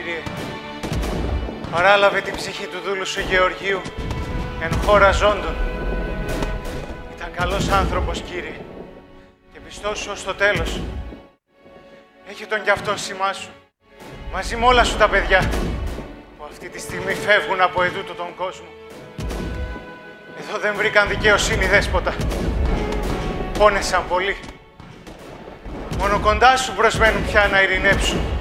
Κύριε, παράλαβε την ψυχή του δούλου σου Γεωργίου εν χώρα ζώντων. Ήταν καλός άνθρωπος, Κύριε, και πιστός σου ως το τέλος. Έχει τον κι αυτόν σημά σου, μαζί με όλα σου τα παιδιά, που αυτή τη στιγμή φεύγουν από εδούτο τον κόσμο. Εδώ δεν βρήκαν δικαιοσύνη δέσποτα. Πόνεσαν πολύ. Μόνο κοντά σου προσμένουν πια να ειρηνέψουν.